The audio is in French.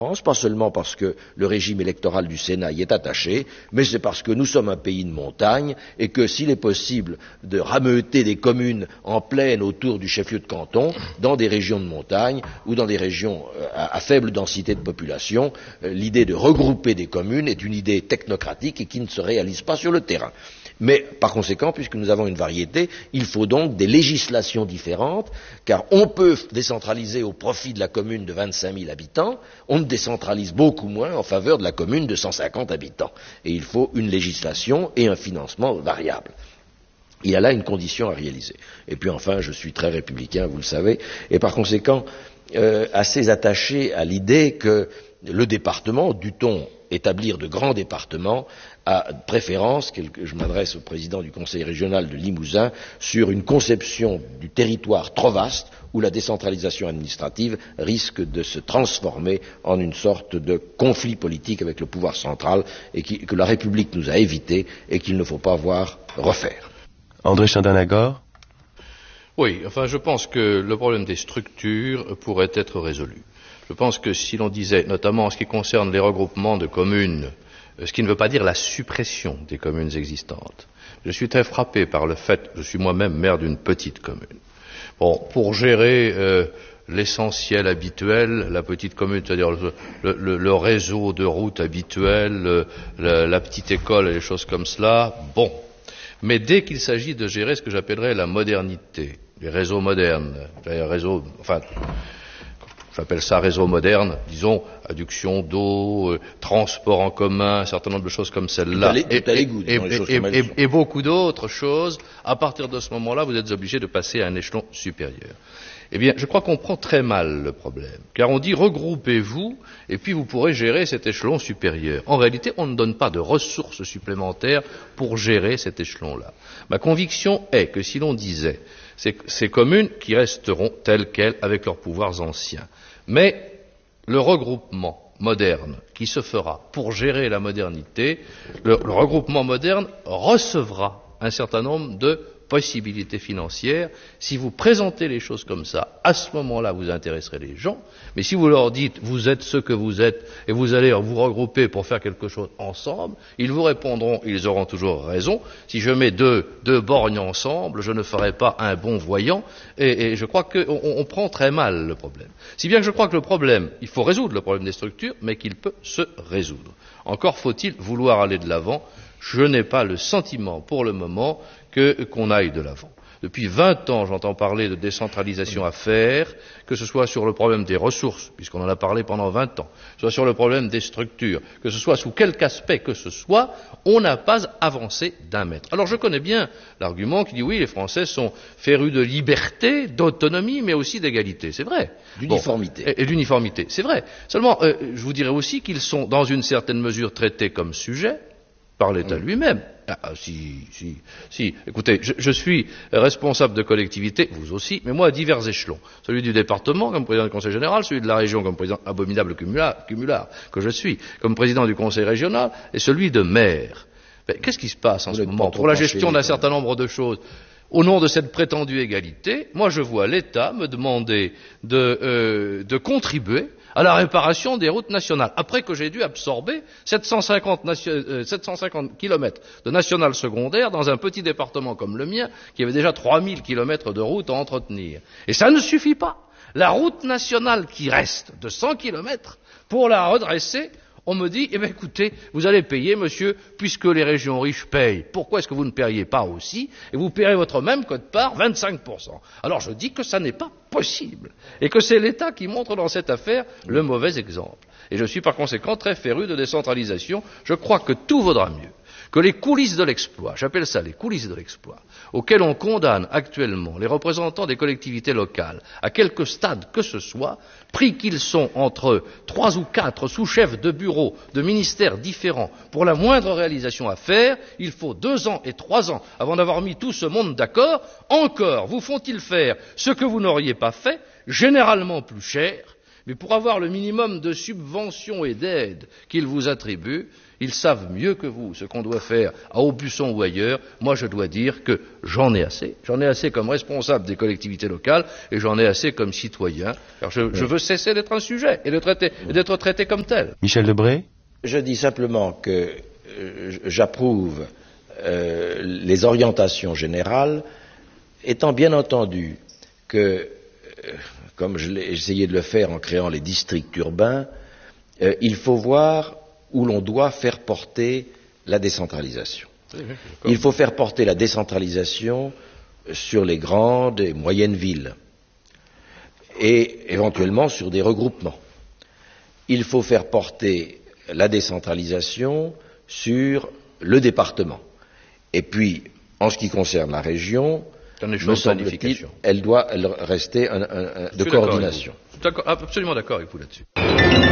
pas seulement parce que le régime électoral du Sénat y est attaché, mais c'est parce que nous sommes un pays de montagne et que s'il est possible de rameuter des communes en plaine autour du chef-lieu de canton, dans des régions de montagne ou dans des régions à faible densité de population, l'idée de regrouper des communes est une idée technocratique et qui ne se réalise pas sur le terrain. Mais, par conséquent, puisque nous avons une variété, il faut donc des législations différentes, car on peut décentraliser au profit de la commune de 25 000 habitants, on décentralise beaucoup moins en faveur de la commune de 150 habitants. Et il faut une législation et un financement variables. Il y a là une condition à réaliser. Et puis enfin, je suis très républicain, vous le savez, et par conséquent, assez attaché à l'idée que le département, dût-on établir de grands départements, à préférence, je m'adresse au président du conseil régional de Limousin, sur une conception du territoire trop vaste où la décentralisation administrative risque de se transformer en une sorte de conflit politique avec le pouvoir central et que la République nous a évité et qu'il ne faut pas voir refaire. André Chandin-Lagor. Oui, enfin je pense que le problème des structures pourrait être résolu. Je pense que si l'on disait, notamment en ce qui concerne les regroupements de communes, ce qui ne veut pas dire la suppression des communes existantes. Je suis très frappé par le fait, je suis moi-même maire d'une petite commune. Bon, pour gérer l'essentiel habituel, la petite commune, c'est-à-dire le réseau de routes habituel, la petite école et les choses comme cela, bon. Mais dès qu'il s'agit de gérer ce que j'appellerais la modernité, les réseaux modernes, les réseaux, enfin, j'appelle ça réseau moderne, disons, adduction d'eau, transport en commun, un certain nombre de choses comme celle-là, et beaucoup d'autres choses, à partir de ce moment-là, vous êtes obligé de passer à un échelon supérieur. Eh bien, je crois qu'on prend très mal le problème, car on dit regroupez-vous, et puis vous pourrez gérer cet échelon supérieur. En réalité, on ne donne pas de ressources supplémentaires pour gérer cet échelon-là. Ma conviction est que si l'on disait ces communes qui resteront telles quelles avec leurs pouvoirs anciens, mais le regroupement moderne qui se fera pour gérer la modernité, le regroupement moderne recevra un certain nombre de possibilités financières. Si vous présentez les choses comme ça, à ce moment-là, vous intéresserez les gens. Mais si vous leur dites, vous êtes ce que vous êtes, et vous allez vous regrouper pour faire quelque chose ensemble, ils vous répondront, ils auront toujours raison, si je mets deux borgnes ensemble, je ne ferai pas un bon voyant, et je crois qu'on prend très mal le problème. Si bien que je crois que le problème, il faut résoudre le problème des structures, mais qu'il peut se résoudre. Encore faut-il vouloir aller de l'avant. Je n'ai pas le sentiment, pour le moment, qu'on aille de l'avant. Depuis 20 ans, j'entends parler de décentralisation à faire, que ce soit sur le problème des ressources, puisqu'on en a parlé pendant 20 ans, que ce soit sur le problème des structures, que ce soit sous quelque aspect que ce soit, on n'a pas avancé d'un mètre. Alors je connais bien l'argument qui dit oui, les Français sont férus de liberté, d'autonomie, mais aussi d'égalité. C'est vrai. D'uniformité. Bon, et d'uniformité. C'est vrai. Seulement, je vous dirais aussi qu'ils sont, dans une certaine mesure, traités comme sujets par l'État lui-même. Ah, si. Écoutez, je suis responsable de collectivité, vous aussi, mais moi à divers échelons. Celui du département comme président du conseil général, celui de la région comme président abominable cumulard que je suis, comme président du conseil régional, et celui de maire. Mais qu'est-ce qui se passe en ce moment pour la gestion d'un certain nombre de choses? Au nom de cette prétendue égalité, moi je vois l'État me demander de contribuer à la réparation des routes nationales, après que j'ai dû absorber 750 kilomètres de nationales secondaires dans un petit département comme le mien, qui avait déjà 3000 kilomètres de route à entretenir. Et ça ne suffit pas. La route nationale qui reste de 100 kilomètres, pour la redresser, on me dit, eh bien écoutez, vous allez payer, monsieur, puisque les régions riches payent. Pourquoi est-ce que vous ne paieriez pas aussi, et vous paierez votre même quote-part 25%? Alors je dis que ça n'est pas possible, et que c'est l'État qui montre dans cette affaire le mauvais exemple. Et je suis par conséquent très féru de décentralisation. Je crois que tout vaudra mieux que les coulisses de l'exploit, j'appelle ça les coulisses de l'exploit, auxquelles on condamne actuellement les représentants des collectivités locales, à quelque stade que ce soit, pris qu'ils sont entre 3 ou 4 sous-chefs de bureaux de ministères différents pour la moindre réalisation à faire, il faut 2 ans et 3 ans avant d'avoir mis tout ce monde d'accord. Encore vous font-ils faire ce que vous n'auriez pas fait, généralement plus cher, Mais pour avoir le minimum de subventions et d'aides qu'ils vous attribuent, ils savent mieux que vous ce qu'on doit faire à Aubusson ou ailleurs. Moi, je dois dire que j'en ai assez. J'en ai assez comme responsable des collectivités locales et j'en ai assez comme citoyen. Car je veux cesser d'être un sujet et d'être traité comme tel. Michel Debré? Je dis simplement que j'approuve les orientations générales, étant bien entendu que, comme je l'ai essayé de le faire en créant les districts urbains, il faut voir où l'on doit faire porter la décentralisation. Il faut faire porter la décentralisation sur les grandes et moyennes villes et éventuellement sur des regroupements. Il faut faire porter la décentralisation sur le département. Et puis, en ce qui concerne la région, me semble-t-il, elle doit rester de coordination. Absolument d'accord avec vous là-dessus.